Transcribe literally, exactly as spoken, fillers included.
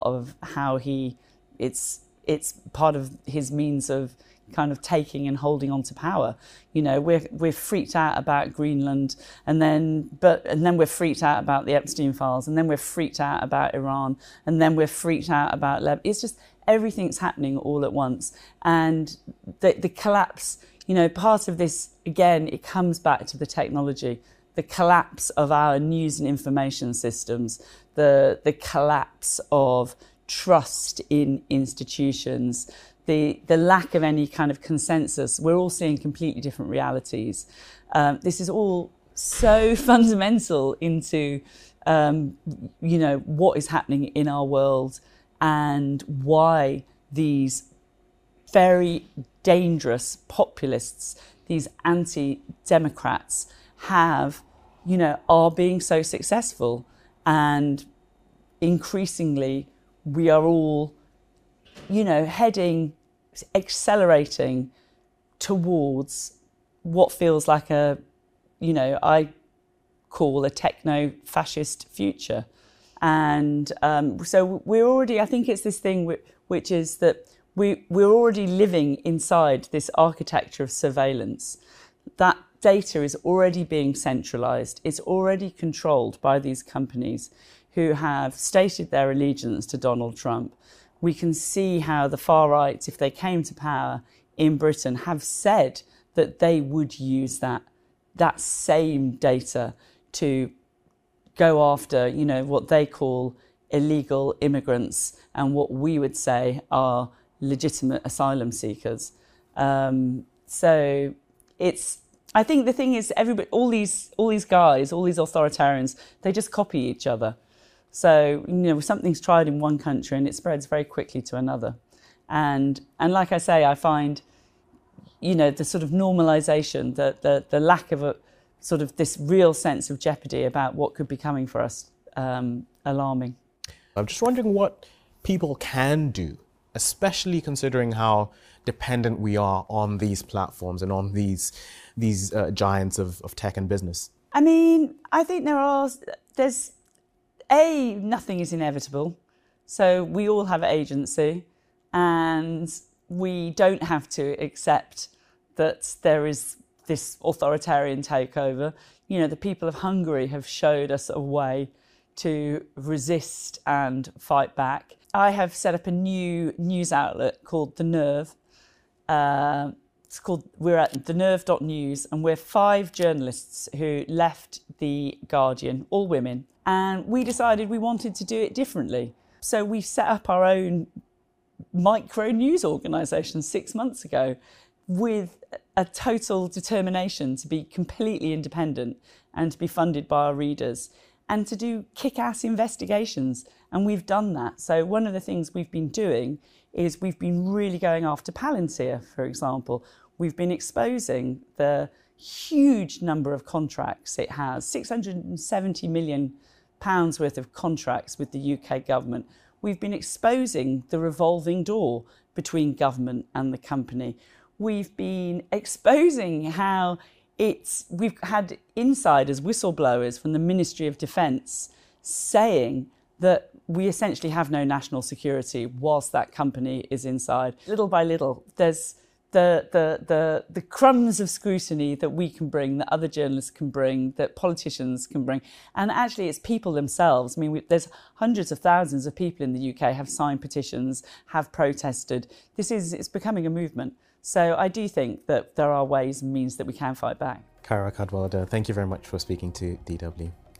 of how he, it's it's part of his means of kind of taking and holding on to power. You know, we're we're freaked out about Greenland, and then but and then we're freaked out about the Epstein files, and then we're freaked out about Iran, and then we're freaked out about Lebanon. It's just everything's happening all at once, and the the collapse. You know, part of this again, it comes back to the technology, the collapse of our news and information systems, the the collapse of trust in institutions. The, the lack of any kind of consensus. We're all seeing completely different realities. Um, this is all so fundamental into, um, you know, what is happening in our world and why these very dangerous populists, these anti-democrats have, you know, are being so successful. And increasingly, we are all, you know, heading, accelerating towards what feels like a, you know, I call a techno-fascist future. And um, so we're already, I think it's this thing which is that we, we're already living inside this architecture of surveillance. That data is already being centralized. It's already controlled by these companies who have stated their allegiance to Donald Trump. We can see how the far right, if they came to power in Britain, have said that they would use that that same data to go after, you know, what they call illegal immigrants and what we would say are legitimate asylum seekers. Um, so it's, I think the thing is, everybody, all these, all these guys, all these authoritarians, they just copy each other. So, you know, something's tried in one country and it spreads very quickly to another. And and like I say, I find, you know, the sort of normalisation, the, the, the lack of a sort of this real sense of jeopardy about what could be coming for us, um, alarming. I'm just wondering what people can do, especially considering how dependent we are on these platforms and on these, these uh, giants of, of tech and business. I mean, I think there are, there's, A, nothing is inevitable, so we all have agency and we don't have to accept that there is this authoritarian takeover. You know, the people of Hungary have showed us a way to resist and fight back. I have set up a new news outlet called The Nerve. Uh, it's called, we're at the nerve dot news, and we're five journalists who left The Guardian, all women, and we decided we wanted to do it differently. So we set up our own micro news organisation six months ago with a total determination to be completely independent and to be funded by our readers and to do kick-ass investigations. And we've done that. So one of the things we've been doing is we've been really going after Palantir, for example. We've been exposing the huge number of contracts it has, six hundred seventy million pounds worth of contracts with the U K government. We've been exposing the revolving door between government and the company. We've been exposing how it's, we've had insiders, whistleblowers from the Ministry of Defence saying that we essentially have no national security whilst that company is inside. Little by little, there's the, the, the, the crumbs of scrutiny that we can bring, that other journalists can bring, that politicians can bring. And actually, it's people themselves. I mean, we, there's hundreds of thousands of people in the U K have signed petitions, have protested. This is, it's becoming a movement. So I do think that there are ways and means that we can fight back. Kara Cadwaladr, thank you very much for speaking to D W.